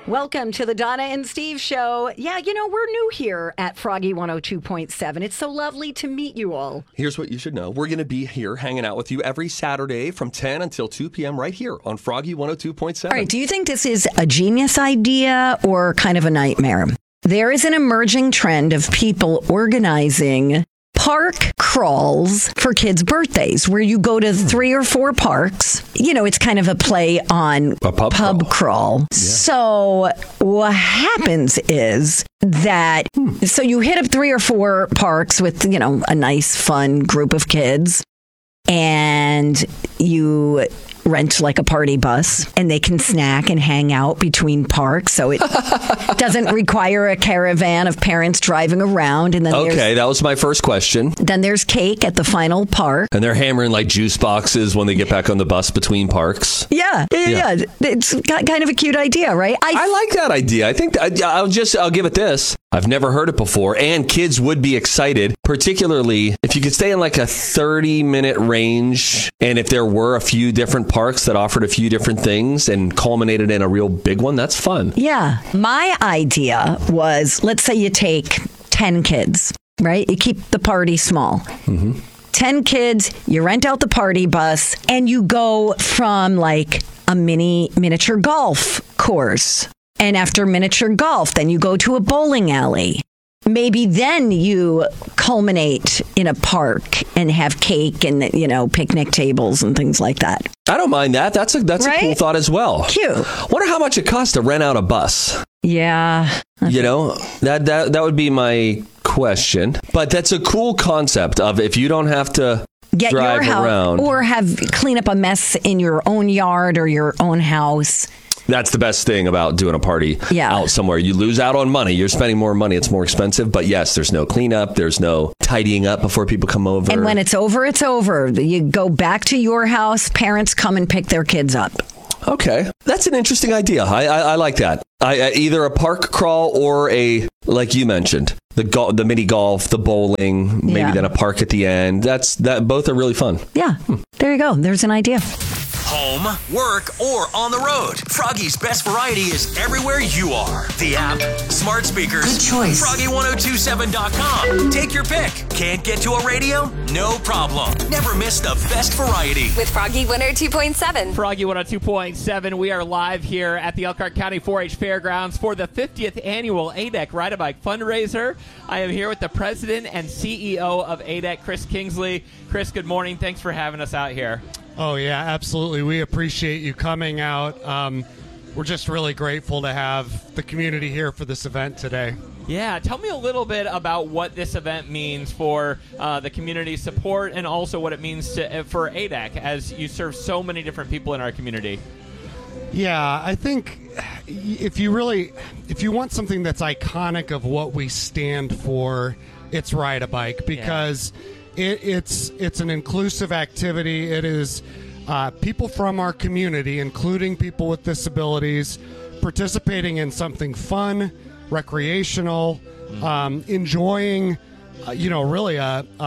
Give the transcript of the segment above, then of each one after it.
Welcome to the Donna and Steve Show. Yeah, we're new here at Froggy 102.7. It's so lovely to meet you all. Here's what you should know. We're going to be here hanging out with you every Saturday from 10 until 2 p.m. right here on Froggy 102.7. All right, do you think this is a genius idea or kind of a nightmare? There is an emerging trend of people organizing park crawls for kids' birthdays where you go to 3 or 4 parks. It's kind of a play on a pub crawl. Yeah. So what happens is that, so you hit up 3 or 4 parks with, a nice, fun group of kids, and you rent like a party bus, and they can snack and hang out between parks, so it doesn't require a caravan of parents driving around. And then that was my first question. Then there's cake at the final park, and they're hammering like juice boxes when they get back on the bus between parks. Yeah. It's got kind of a cute idea, right? I like that idea. I think I'll give it this. I've never heard it before, and kids would be excited, particularly if you could stay in like a 30-minute range, and if there were a few different parks that offered a few different things and culminated in a real big one, that's fun. Yeah. My idea was, let's say you take 10 kids, right? You keep the party small. Mm-hmm. 10 kids, you rent out the party bus, and you go from like a miniature golf course. And after miniature golf, then you go to a bowling alley. Maybe then you culminate in a park and have cake and, picnic tables and things like that. I don't mind that. That's right? A cool thought as well. Cute. Wonder how much it costs to rent out a bus. Yeah. That would be my question. But that's a cool concept of if you don't have to get drive your house around or clean up a mess in your own yard or your own house. That's the best thing about doing a party out somewhere. You lose out on money. You're spending more money. It's more expensive. But yes, there's no cleanup. There's no tidying up before people come over. And when it's over, it's over. You go back to your house. Parents come and pick their kids up. Okay. That's an interesting idea. I like that. Either a park crawl or like you mentioned, the mini golf, the bowling, maybe then a park at the end. Both are really fun. Yeah. There you go. There's an idea. Home, work, or on the road. Froggy's best variety is everywhere you are. The app, smart speakers. Good choice. Froggy1027.com. Take your pick. Can't get to a radio? No problem. Never miss the best variety. With Froggy 102.7. Froggy 102.7. We are live here at the Elkhart County 4-H Fairgrounds for the 50th annual ADEC Ride-A-Bike fundraiser. I am here with the president and CEO of ADEC, Chris Kingsley. Chris, good morning. Thanks for having us out here. Oh, yeah, absolutely. We appreciate you coming out. We're just really grateful to have the community here for this event today. Yeah, tell me a little bit about what this event means for the community support and also what it means for ADEC as you serve so many different people in our community. Yeah, I think if you want something that's iconic of what we stand for, it's Ride-A-Bike because it's an inclusive activity. It is people from our community, including people with disabilities, participating in something fun, recreational, enjoying, really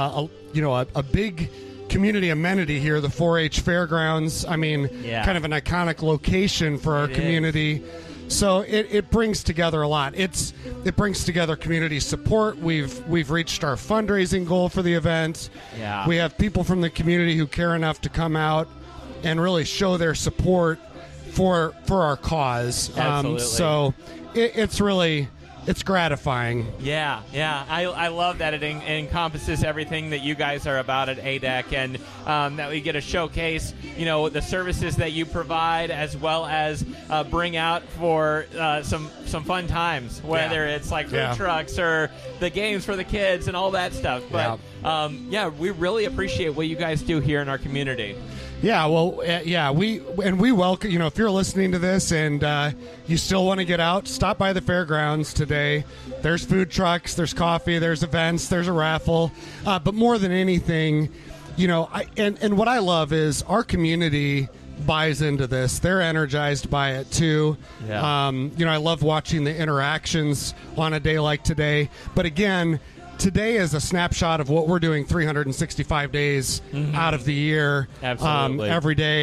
a big community amenity here, the 4-H Fairgrounds. I mean, kind of an iconic location for our community. So it brings together a lot. It brings together community support. We've reached our fundraising goal for the event. Yeah. We have people from the community who care enough to come out and really show their support for our cause. Absolutely. So it's gratifying. Yeah. I love that it encompasses everything that you guys are about at ADEC, and that we get to showcase, the services that you provide, as well as bring out for some fun times, whether it's like food trucks or the games for the kids and all that stuff. But we really appreciate what you guys do here in our community. Yeah, well, we welcome, if you're listening to this and you still want to get out, stop by the fairgrounds today. There's food trucks, there's coffee, there's events, there's a raffle. But more than anything, and what I love is our community buys into this. They're energized by it too. Yeah. I love watching the interactions on a day like today. But again, today is a snapshot of what we're doing 365 days out of the year. Absolutely. Every day.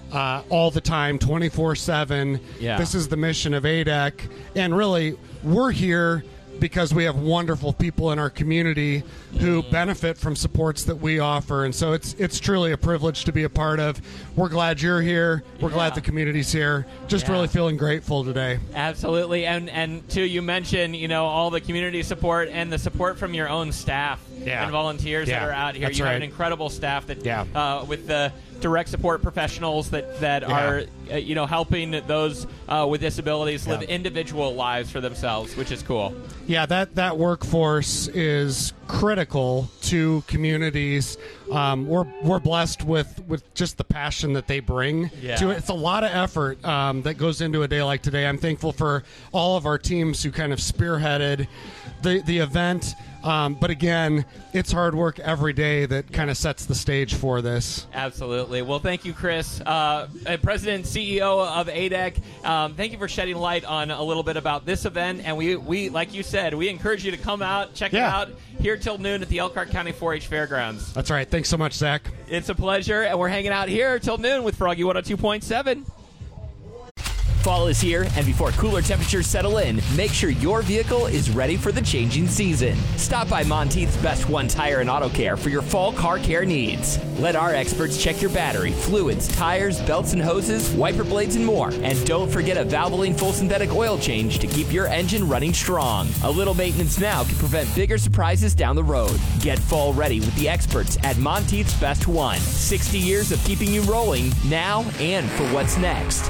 all the time, 24/7. Yeah. This is the mission of ADEC. And really, we're here because we have wonderful people in our community who benefit from supports that we offer. And so it's truly a privilege to be a part of. We're glad you're here. We're glad the community's here. Just really feeling grateful today. Absolutely. And too, you mentioned, all the community support and the support from your own staff and volunteers that are out here. That's you right. have an incredible staff that with the direct support professionals that are helping those with disabilities live individual lives for themselves, which is cool. Yeah, that workforce is critical to communities. We're blessed with just the passion that they bring to it. It's a lot of effort that goes into a day like today. I'm thankful for all of our teams who kind of spearheaded the event. But again, it's hard work every day that kind of sets the stage for this. Absolutely. Well, thank you, Chris, President and CEO of ADEC. Thank you for shedding light on a little bit about this event. And we like you said, we encourage you to come out, check it out here till noon at the Elkhart County 4-H Fairgrounds. That's right. Thanks so much, Zach. It's a pleasure. And we're hanging out here till noon with Froggy 102.7. Fall is here, and before cooler temperatures settle in, make sure your vehicle is ready for the changing season. Stop by Monteith's Best One Tire and Auto Care for your fall car care needs. Let our experts check your battery, fluids, tires, belts and hoses, wiper blades, and more. And don't forget a Valvoline full synthetic oil change to keep your engine running strong. A little maintenance now can prevent bigger surprises down the road. Get fall ready with the experts at Monteith's Best One. 60 years of keeping you rolling now and for what's next.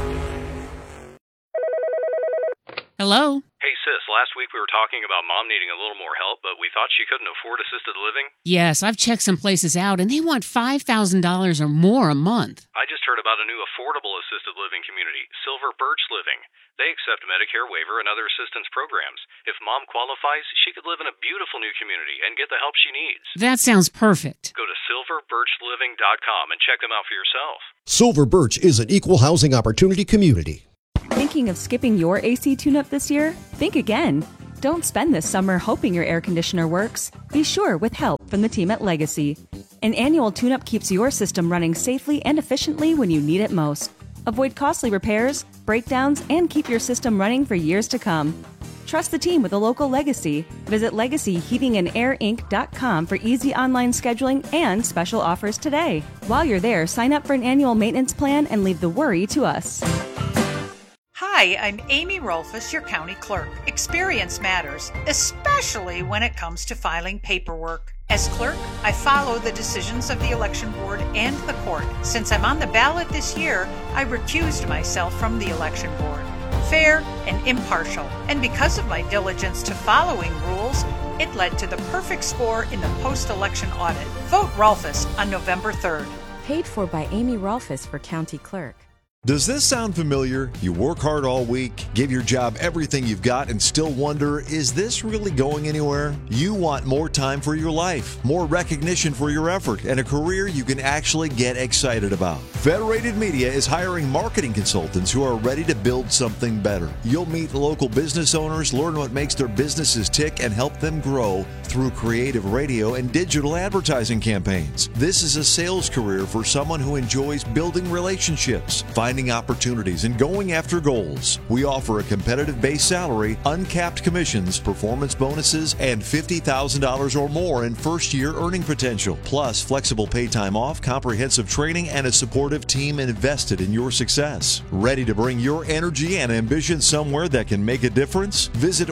Hello? Hey, sis, last week we were talking about Mom needing a little more help, but we thought she couldn't afford assisted living. Yes, I've checked some places out, and they want $5,000 or more a month. I just heard about a new affordable assisted living community, Silver Birch Living. They accept Medicare waiver and other assistance programs. If Mom qualifies, she could live in a beautiful new community and get the help she needs. That sounds perfect. Go to silverbirchliving.com and check them out for yourself. Silver Birch is an equal housing opportunity community. Thinking of skipping your AC tune-up this year? Think again. Don't spend this summer hoping your air conditioner works. Be sure with help from the team at Legacy. An annual tune-up keeps your system running safely and efficiently when you need it most. Avoid costly repairs, breakdowns, and keep your system running for years to come. Trust the team with a local Legacy. Visit LegacyHeatingandAirInc.com for easy online scheduling and special offers today. While you're there, sign up for an annual maintenance plan and leave the worry to us. Hi, I'm Amy Rolfus, your county clerk. Experience matters, especially when it comes to filing paperwork. As clerk, I follow the decisions of the election board and the court. Since I'm on the ballot this year, I recused myself from the election board. Fair and impartial. And because of my diligence to following rules, it led to the perfect score in the post-election audit. Vote Rolfus on November 3rd. Paid for by Amy Rolfus for county clerk. Does this sound familiar? You work hard all week, give your job everything you've got, and still wonder, is this really going anywhere? You want more time for your life, more recognition for your effort, and a career you can actually get excited about. Federated Media is hiring marketing consultants who are ready to build something better. You'll meet local business owners, learn what makes their businesses tick, and help them grow through creative radio and digital advertising campaigns. This is a sales career for someone who enjoys building relationships, finding opportunities, and going after goals. We offer a competitive base salary, uncapped commissions, performance bonuses, and $50,000 or more in first-year earning potential, plus flexible pay time off, comprehensive training, and a supportive team invested in your success. Ready to bring your energy and ambition somewhere that can make a difference? Visit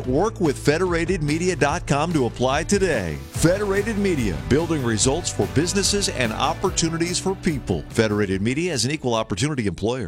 workwithfederatedmedia.com to apply today. Federated Media, building results for businesses and opportunities for people. Federated Media is an equal opportunity employer.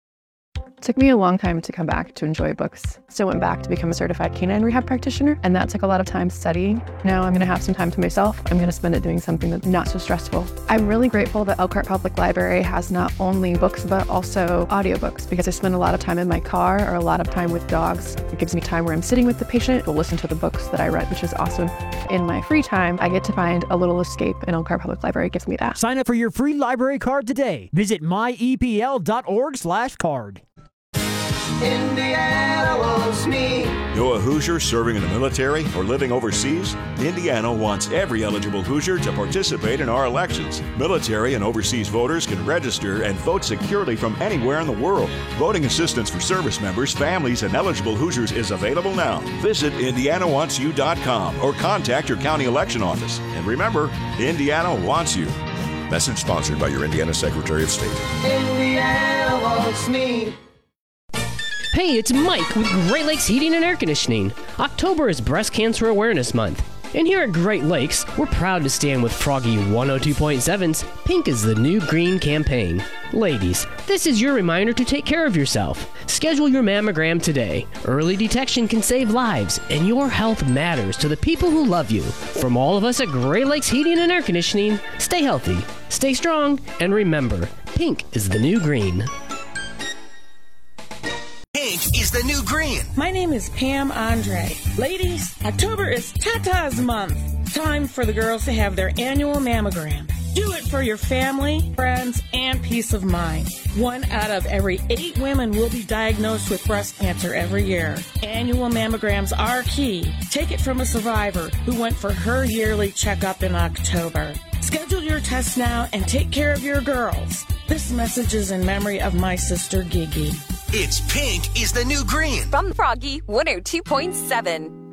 It took me a long time to come back to enjoy books. So I went back to become a certified canine rehab practitioner, and that took a lot of time studying. Now I'm going to have some time to myself. I'm going to spend it doing something that's not so stressful. I'm really grateful that Elkhart Public Library has not only books, but also audiobooks, because I spend a lot of time in my car or a lot of time with dogs. It gives me time where I'm sitting with the patient to listen to the books that I read, which is awesome. In my free time, I get to find a little escape, and Elkhart Public Library gives me that. Sign up for your free library card today. Visit myepl.org/card. Indiana wants me. Know a Hoosier serving in the military or living overseas? Indiana wants every eligible Hoosier to participate in our elections. Military and overseas voters can register and vote securely from anywhere in the world. Voting assistance for service members, families, and eligible Hoosiers is available now. Visit IndianaWantsYou.com or contact your county election office. And remember, Indiana wants you. Message sponsored by your Indiana Secretary of State. Indiana wants me. Hey, it's Mike with Great Lakes Heating and Air Conditioning. October is Breast Cancer Awareness Month. And here at Great Lakes, we're proud to stand with Froggy 102.7's Pink is the New Green campaign. Ladies, this is your reminder to take care of yourself. Schedule your mammogram today. Early detection can save lives, and your health matters to the people who love you. From all of us at Great Lakes Heating and Air Conditioning, stay healthy, stay strong, and remember, pink is the new green. Pink is the new green. My name is Pam Andre. Ladies, October is Tata's month. Time for the girls to have their annual mammogram. Do it for your family, friends, and peace of mind. 1 out of every 8 women will be diagnosed with breast cancer every year. Annual mammograms are key. Take it from a survivor who went for her yearly checkup in October. Schedule your test now and take care of your girls. This message is in memory of my sister Gigi. It's Pink is the new green. From Froggy 102.7.